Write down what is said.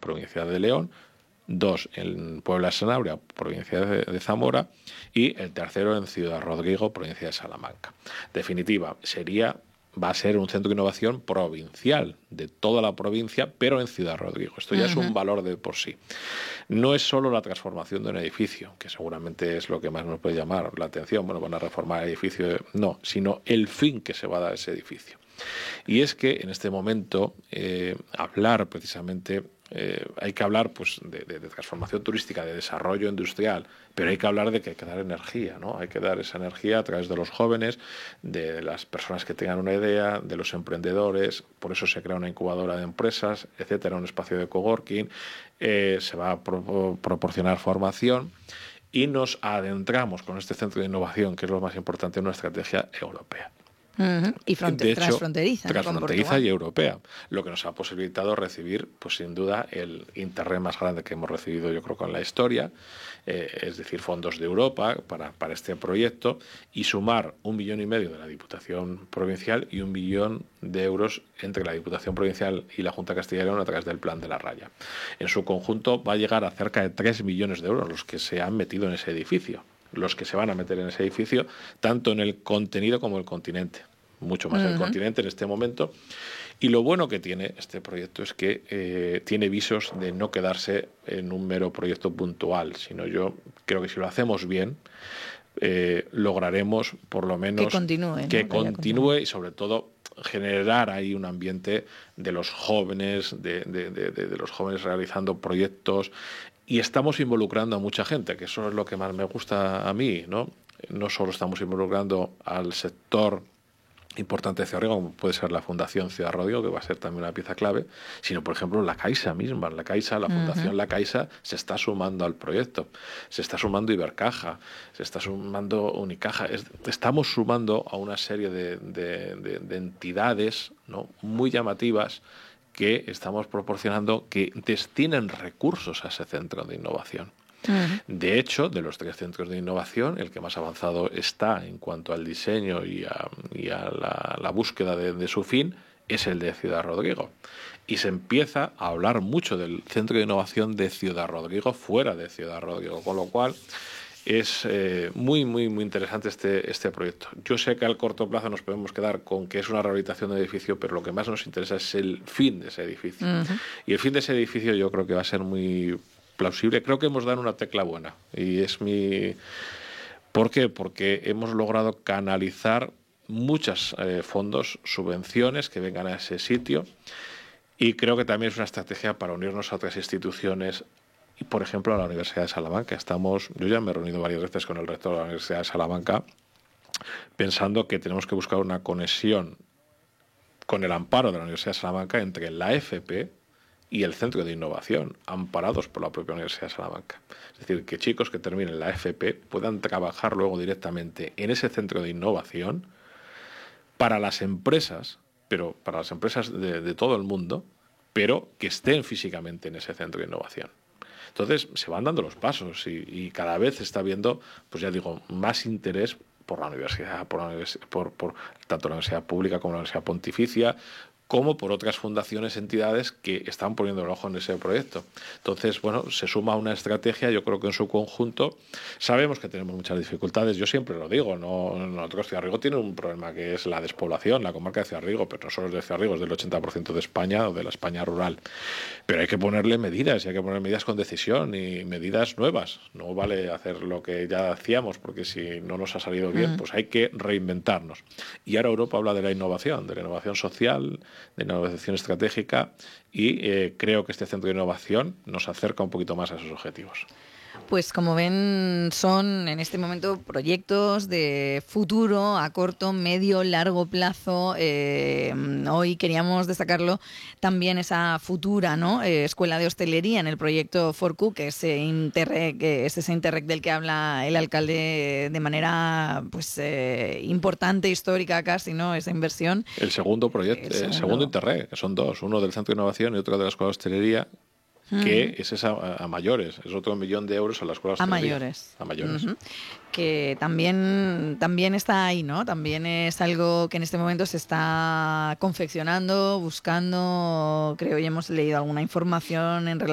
provincia de León, 2 en Puebla de Sanabria, provincia de Zamora, y el tercero en Ciudad Rodrigo, provincia de Salamanca. En definitiva, va a ser un centro de innovación provincial, de toda la provincia, pero en Ciudad Rodrigo. Esto ya es un valor de por sí. No es solo la transformación de un edificio, que seguramente es lo que más nos puede llamar la atención. Bueno, van a reformar el edificio, no, sino el fin que se va a dar a ese edificio. Y es que en este momento hablar precisamente, hay que hablar pues de transformación turística, de desarrollo industrial, pero hay que hablar de que hay que dar energía, ¿no? Hay que dar esa energía a través de los jóvenes, de las personas que tengan una idea, de los emprendedores. Por eso se crea una incubadora de empresas, etcétera, un espacio de coworking, se va a proporcionar formación y nos adentramos con este centro de innovación, que es lo más importante, en una estrategia europea. Y transfronteriza. Transfronteriza y europea, lo que nos ha posibilitado recibir, pues sin duda, el Interreg más grande que hemos recibido, yo creo, con la historia, es decir, fondos de Europa para este proyecto, y sumar 1,5 millones de la Diputación Provincial y 1 millón de euros entre la Diputación Provincial y la Junta de Castilla y León a través del Plan de la Raya. En su conjunto va a llegar a cerca de 3 millones de euros los que se han metido en ese edificio, los que se van a meter en ese edificio, tanto en el contenido como el continente. Mucho más el continente en este momento. Y lo bueno que tiene este proyecto es que tiene visos de no quedarse en un mero proyecto puntual, sino yo creo que si lo hacemos bien, lograremos por lo menos que continúe y sobre todo generar ahí un ambiente de los jóvenes, de los jóvenes realizando proyectos. Y estamos involucrando a mucha gente, que eso es lo que más me gusta a mí, ¿no? No solo estamos involucrando al sector importante de Ciudad Rodrigo, como puede ser la Fundación Ciudad Rodrigo, que va a ser también una pieza clave, sino, por ejemplo, la Caixa misma. La Fundación La Caixa se está sumando al proyecto, se está sumando Ibercaja, se está sumando Unicaja. Estamos sumando a una serie de entidades, ¿no?, muy llamativas, que estamos proporcionando, que destinen recursos a ese centro de innovación. De hecho, de los 3 centros de innovación, el que más avanzado está en cuanto al diseño y a la búsqueda de su fin es el de Ciudad Rodrigo. Y se empieza a hablar mucho del centro de innovación de Ciudad Rodrigo fuera de Ciudad Rodrigo, con lo cual es muy, muy, muy interesante este proyecto. Yo sé que al corto plazo nos podemos quedar con que es una rehabilitación de edificio, pero lo que más nos interesa es el fin de ese edificio. Y el fin de ese edificio yo creo que va a ser muy plausible. Creo que hemos dado una tecla buena. Y es mi... ¿Por qué? Porque hemos logrado canalizar muchos fondos, subvenciones que vengan a ese sitio, y creo que también es una estrategia para unirnos a otras instituciones. Y, por ejemplo, a la Universidad de Salamanca. Yo ya me he reunido varias veces con el rector de la Universidad de Salamanca pensando que tenemos que buscar una conexión con el amparo de la Universidad de Salamanca entre la FP y el Centro de Innovación, amparados por la propia Universidad de Salamanca. Es decir, que chicos que terminen la FP puedan trabajar luego directamente en ese Centro de Innovación para las empresas, pero para las empresas de todo el mundo, pero que estén físicamente en ese Centro de Innovación. Entonces se van dando los pasos y cada vez se está viendo, pues ya digo, más interés por la universidad, por tanto la universidad pública como la universidad pontificia, como por otras fundaciones, entidades que están poniendo el ojo en ese proyecto. Entonces, bueno, se suma una estrategia, yo creo que en su conjunto. Sabemos que tenemos muchas dificultades, yo siempre lo digo, nosotros Ciudad Rodrigo tiene un problema que es la despoblación, la comarca de Ciudad Rodrigo, pero no solo es de Ciudad Rodrigo, es del 80% de España o de la España rural. Pero hay que ponerle medidas, y hay que poner medidas con decisión y medidas nuevas. No vale hacer lo que ya hacíamos, porque si no nos ha salido bien, pues hay que reinventarnos. Y ahora Europa habla de la innovación social, de innovación estratégica, y creo que este centro de innovación nos acerca un poquito más a esos objetivos. Pues como ven, son en este momento proyectos de futuro a corto, medio, largo plazo. Hoy queríamos destacarlo también, esa futura, ¿no?, escuela de hostelería en el proyecto Forcu, que es ese Interreg del que habla el alcalde de manera pues importante, histórica casi, ¿no?, esa inversión. El segundo proyecto, el segundo Interreg, que son 2, uno del centro de innovación y otro de la escuela de hostelería, que es a mayores, es otro 1 millón de euros a la escuela de hostelería. A mayores. Que también está ahí, ¿no? También es algo que en este momento se está confeccionando, buscando, creo, y hemos leído alguna información en relación